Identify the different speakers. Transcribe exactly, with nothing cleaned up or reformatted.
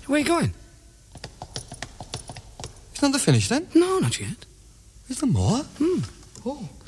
Speaker 1: Where are you going?
Speaker 2: It's not the finish, then?
Speaker 1: No, not yet.
Speaker 2: Is there more?
Speaker 1: Hmm.
Speaker 2: Oh.